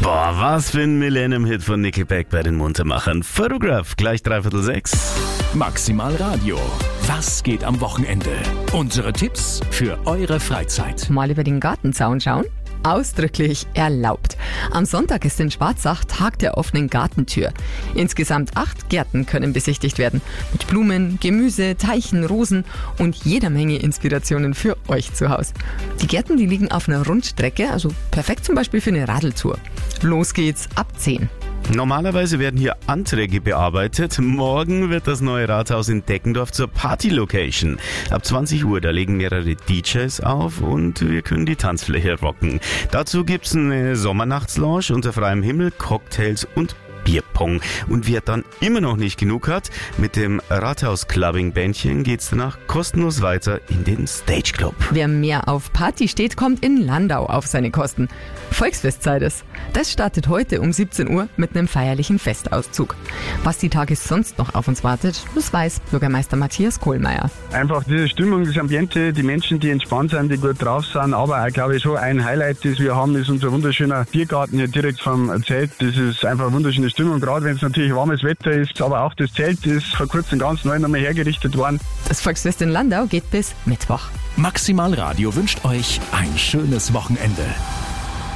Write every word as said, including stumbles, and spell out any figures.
Boah, was für ein Millennium-Hit von Nickelback bei den Muntermachern. Photograph, gleich dreiviertel sechs. Maximal Radio. Was geht am Wochenende? Unsere Tipps für eure Freizeit. Mal über den Gartenzaun schauen? Ausdrücklich erlaubt. Am Sonntag ist in Schwarzach Tag der offenen Gartentür. Insgesamt acht Gärten können besichtigt werden. Mit Blumen, Gemüse, Teichen, Rosen und jeder Menge Inspirationen für euch zu Hause. Die Gärten, die liegen auf einer Rundstrecke, also perfekt zum Beispiel für eine Radeltour. Los geht's ab zehn. Normalerweise werden hier Anträge bearbeitet. Morgen wird das neue Rathaus in Deckendorf zur Party-Location. Ab zwanzig Uhr, da legen mehrere D Js auf und wir können die Tanzfläche rocken. Dazu gibt's eine Sommernachtslounge unter freiem Himmel, Cocktails und Bierpong. Und wer dann immer noch nicht genug hat, mit dem Rathaus-Clubbing-Bändchen geht's danach kostenlos weiter in den Stage Club. Wer mehr auf Party steht, kommt in Landau auf seine Kosten. Volksfestzeit ist. Das startet heute um siebzehn Uhr mit einem feierlichen Festauszug. Was die Tage sonst noch auf uns wartet, das weiß Bürgermeister Matthias Kohlmeier. Einfach diese Stimmung, das Ambiente, die Menschen, die entspannt sind, die gut drauf sind. Aber auch, glaube ich, schon ein Highlight, das wir haben, ist unser wunderschöner Biergarten hier direkt vom Zelt. Das ist einfach eine wunderschöne Stimmung, gerade wenn es natürlich warmes Wetter ist. Aber auch das Zelt ist vor kurzem ganz neu nochmal hergerichtet worden. Das Volksfest in Landau geht bis Mittwoch. Maximal Radio wünscht euch ein schönes Wochenende.